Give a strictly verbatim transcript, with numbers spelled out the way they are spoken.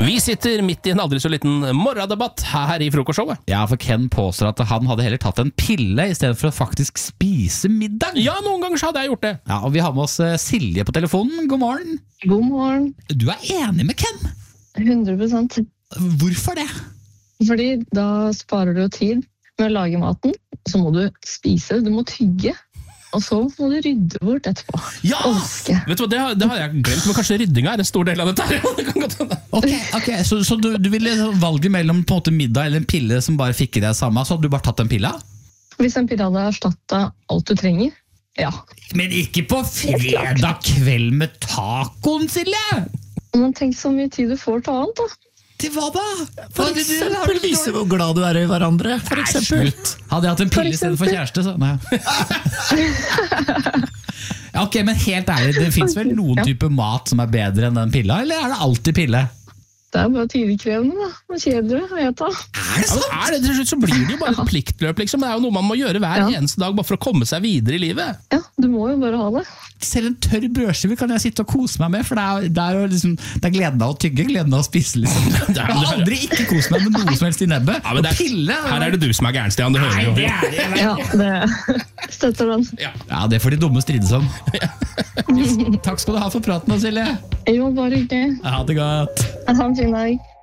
Vi sitter midt i en aldri så liten morgendebatt her i frokostshowet. Ja, for Ken påstår at han hadde heller tatt en pille i stedet for å faktisk spise middag. Ja, noen ganger så hadde jeg gjort det. Ja, og vi har med oss eh, Silje på telefonen. God morgen. God morgen. Du er enig med Ken? hundre prosent. Hvorfor det? Fordi da sparer du jo tid med å lage maten, så må du spise, du må tygge, og så må du rydde bort etterpå. Ja! Og vaske. Vet du hva, det har, det har jeg glemt, men kanskje ryddinga er en stor del av dette her. Det kan godt hende. Ok, ok, Så, så du, du ville valget mellom på en måte middag eller en pille som bare fikk i deg samme, så hadde du bare tatt en pilla? Hvis en pille hadde erstattet alt du trenger, ja. Men ikke på fredag kveld med tacoen, Silje! Men tenk så mye tid du får til annet da. Til hva da? For eksempel vise hvor glad du er i hverandre. For eksempel. Hadde jeg hatt en pille i stedet for kjæreste, så nei. Ja, ok, men helt ærlig, det finnes vel noen type mat som er bedre enn den pilla, eller er det alltid pille? Det er bare tidligkrevende da, og kjedelig, vet du. Er det Ja, men er det til slutt så blir det jo bare et pliktløp, liksom. Det er jo noe man må gjøre hver Ja. eneste dag, bare for å komme seg videre i livet. Ja, du må jo bare ha det. Selv en tørr brødskive kan jeg sitte og kose meg med, for det er, det er jo liksom, det er gleden av å tygge, gleden av å spise, liksom. Jeg har aldri ikke kost meg med noe som helst i nebbet. Ja, men det Og er, pille! her er det du som er gæren, Stian, det hører Nei, jo. det er det. jeg vet. Ja, det støtter den. Ja, det får de dumme strides om. Takk skal du ha for praten, Silje. Jo, bare hyggelig. Ha det godt. Ha en fin dag.